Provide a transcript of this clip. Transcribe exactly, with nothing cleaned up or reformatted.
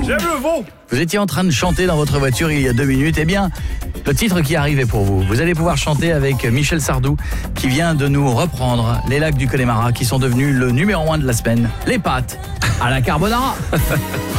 J'aime le veau. Vous étiez en train de chanter dans votre voiture il y a deux minutes. Eh bien, le titre qui arrivait pour vous. Vous allez pouvoir chanter avec Michel Sardou qui vient de nous reprendre les lacs du Connemara qui sont devenus le numéro un de la semaine. Les pâtes à la carbonara.